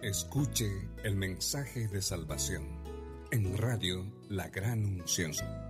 Escuche el mensaje de salvación en Radio La Gran Unción.